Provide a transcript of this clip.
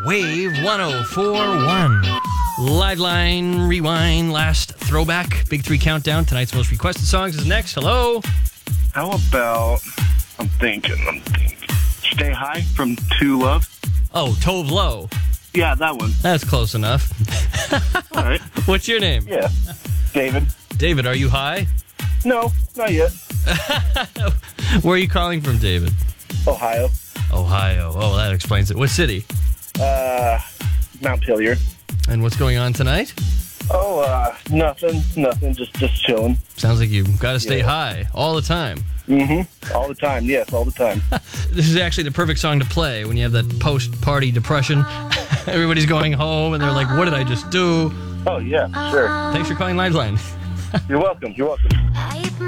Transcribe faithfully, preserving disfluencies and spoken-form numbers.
Wave one oh four point one. Live line, rewind, last throwback. Big three countdown. Tonight's most requested songs is next. Hello. How about, I'm thinking, I'm thinking, Stay High from Two Love? Oh, Tove Lo. Yeah, that one. That's close enough. All right. What's your name? Yeah. David. David, are you high? No, not yet. Where are you calling from, David? Ohio. Ohio. Oh, that explains it. What city? Uh, Mount Pillier. And what's going on tonight? Oh, uh, nothing, nothing, just just chilling. Sounds like you got to stay Yeah. high all the time. Mm-hmm. All the time, yes, all the time. This is actually the perfect song to play when you have that post-party depression. Everybody's going home and they're like, what did I just do? Oh, yeah, sure. Thanks for calling Liveline. You're welcome, you're welcome.